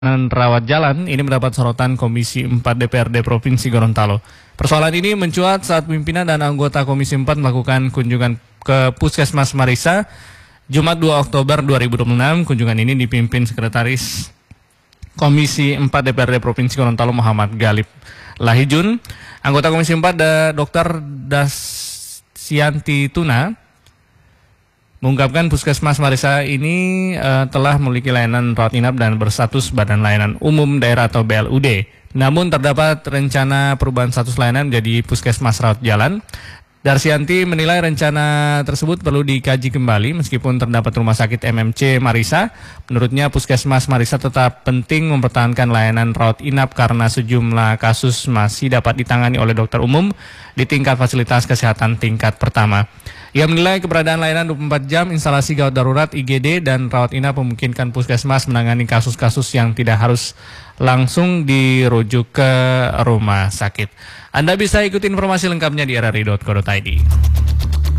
rawat jalan ini mendapat sorotan Komisi 4 DPRD Provinsi Gorontalo. Persoalan ini mencuat saat pimpinan dan anggota Komisi 4 melakukan kunjungan ke Puskesmas Marisa Jumat 2 Oktober 2026. Kunjungan ini dipimpin Sekretaris Komisi 4 DPRD Provinsi Gorontalo Muhammad Galib Lahijun. Anggota Komisi 4 Dr. Dasyanti Tuna mengungkapkan Puskesmas Marisa ini telah memiliki layanan rawat inap dan berstatus Badan Layanan Umum Daerah atau BLUD. Namun terdapat rencana perubahan status layanan menjadi Puskesmas Rawat Jalan. Darsyanti menilai rencana tersebut perlu dikaji kembali meskipun terdapat rumah sakit MMC Marisa. Menurutnya Puskesmas Marisa tetap penting mempertahankan layanan rawat inap karena sejumlah kasus masih dapat ditangani oleh dokter umum di tingkat fasilitas kesehatan tingkat pertama. Ia menilai keberadaan layanan 24 jam, instalasi gawat darurat, IGD, dan rawat inap memungkinkan Puskesmas menangani kasus-kasus yang tidak harus langsung dirujuk ke rumah sakit. Anda bisa ikuti informasi lengkapnya di rri.co.id.